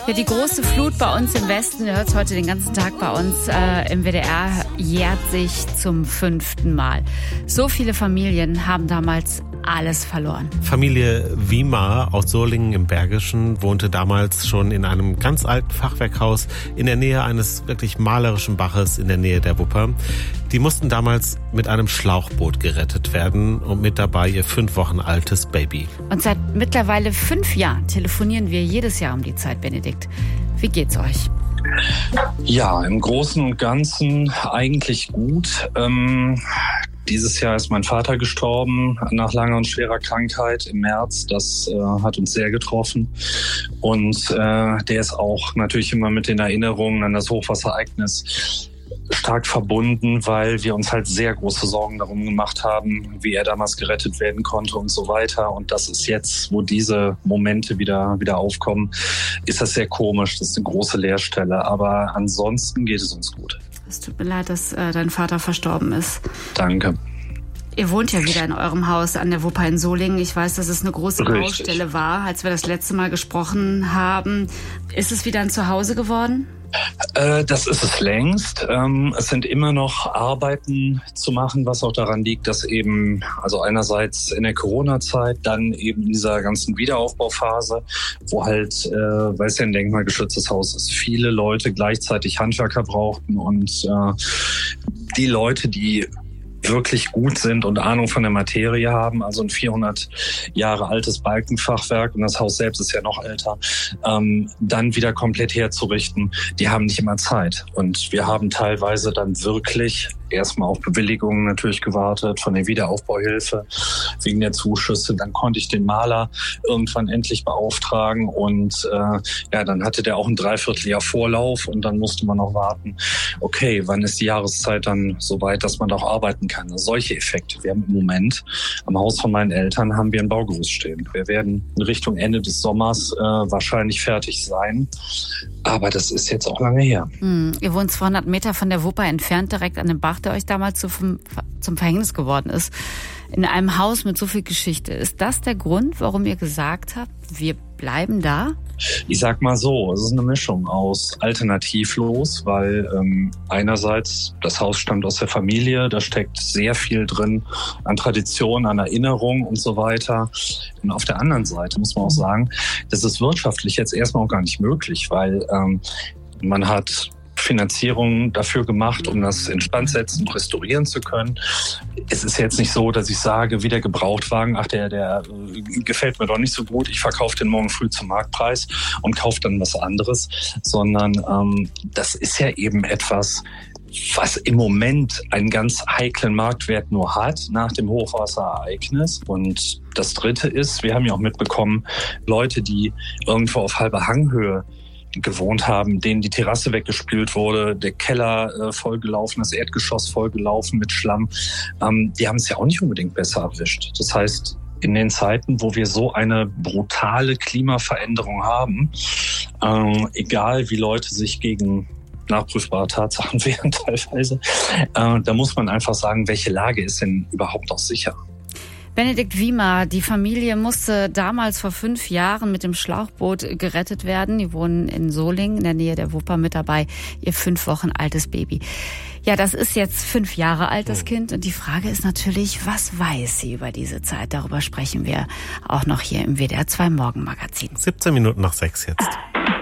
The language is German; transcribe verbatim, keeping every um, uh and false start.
Ja, die große Flut bei uns im Westen, ihr hört es heute den ganzen Tag bei uns äh, im W D R, jährt sich zum fünften Mal. So viele Familien haben damals alles verloren. Familie Wimar aus Solingen im Bergischen wohnte damals schon in einem ganz alten Fachwerkhaus in der Nähe eines wirklich malerischen Baches in der Nähe der Wupper. Die mussten damals mit einem Schlauchboot gerettet werden und mit dabei ihr fünf Wochen altes Baby. Und seit mittlerweile fünf Jahren telefonieren wir jedes Jahr um die Zeit, Benedikt. Wie geht's euch? Ja, im Großen und Ganzen eigentlich gut. Ähm, dieses Jahr ist mein Vater gestorben nach langer und schwerer Krankheit im März. Das äh, hat uns sehr getroffen. Und äh, der ist auch natürlich immer mit den Erinnerungen an das Hochwasserereignis stark verbunden, weil wir uns halt sehr große Sorgen darum gemacht haben, wie er damals gerettet werden konnte und so weiter. Und das ist jetzt, wo diese Momente wieder, wieder aufkommen, ist das sehr komisch. Das ist eine große Leerstelle. Aber ansonsten geht es uns gut. Es tut mir leid, dass äh, dein Vater verstorben ist. Danke. Ihr wohnt ja wieder in eurem Haus an der Wupper in Solingen. Ich weiß, dass es eine große Richtig. Baustelle war, als wir das letzte Mal gesprochen haben. Ist es wieder ein Zuhause geworden? Äh, das ist es längst. Ähm, es sind immer noch Arbeiten zu machen, was auch daran liegt, dass eben, also einerseits in der Corona-Zeit, dann eben in dieser ganzen Wiederaufbauphase, wo halt, äh, weil es ja ein denkmalgeschütztes Haus ist, viele Leute gleichzeitig Handwerker brauchten und äh, die Leute, die wirklich gut sind und Ahnung von der Materie haben, also ein vierhundert Jahre altes Balkenfachwerk und das Haus selbst ist ja noch älter, ähm, dann wieder komplett herzurichten, die haben nicht immer Zeit. Und wir haben teilweise dann wirklich erstmal auf Bewilligungen natürlich gewartet von der Wiederaufbauhilfe wegen der Zuschüsse. Dann konnte ich den Maler irgendwann endlich beauftragen und äh, ja, dann hatte der auch ein Dreivierteljahr Vorlauf und dann musste man noch warten, okay, wann ist die Jahreszeit dann so weit, dass man da auch arbeiten kann. Also solche Effekte. Wir haben im Moment am Haus von meinen Eltern haben wir ein Baugerüst stehen. Wir werden in Richtung Ende des Sommers äh, wahrscheinlich fertig sein. Aber das ist jetzt auch lange her. Hm, ihr wohnt zweihundert Meter von der Wupper entfernt, direkt an dem Bach, der euch damals zum, zum Verhängnis geworden ist. In einem Haus mit so viel Geschichte. Ist das der Grund, warum ihr gesagt habt, wir bleiben da? Ich sag mal so, es ist eine Mischung aus alternativlos, weil ähm, einerseits das Haus stammt aus der Familie, da steckt sehr viel drin an Tradition, an Erinnerung und so weiter. Und auf der anderen Seite muss man auch sagen, das ist wirtschaftlich jetzt erstmal auch gar nicht möglich, weil ähm, man hat Finanzierung dafür gemacht, um das instand setzen und restaurieren zu können. Es ist jetzt nicht so, dass ich sage, wie der Gebrauchtwagen, ach, der, der gefällt mir doch nicht so gut, ich verkaufe den morgen früh zum Marktpreis und kaufe dann was anderes, sondern ähm, das ist ja eben etwas, was im Moment einen ganz heiklen Marktwert nur hat nach dem Hochwasserereignis. Und das Dritte ist, wir haben ja auch mitbekommen, Leute, die irgendwo auf halber Hanghöhe gewohnt haben, denen die Terrasse weggespült wurde, der Keller äh, vollgelaufen, das Erdgeschoss vollgelaufen mit Schlamm. Ähm, die haben es ja auch nicht unbedingt besser erwischt. Das heißt, in den Zeiten, wo wir so eine brutale Klimaveränderung haben, äh, egal wie Leute sich gegen nachprüfbare Tatsachen wehren teilweise, äh, da muss man einfach sagen, welche Lage ist denn überhaupt noch sicher? Benedikt Wimar, die Familie musste damals vor fünf Jahren mit dem Schlauchboot gerettet werden. Die wohnen in Solingen, in der Nähe der Wupper, mit dabei, ihr fünf Wochen altes Baby. Ja, das ist jetzt fünf Jahre alt, das Kind. Und die Frage ist natürlich, was weiß sie über diese Zeit? Darüber sprechen wir auch noch hier im W D R zwei Morgenmagazin. siebzehn Minuten nach sechs jetzt.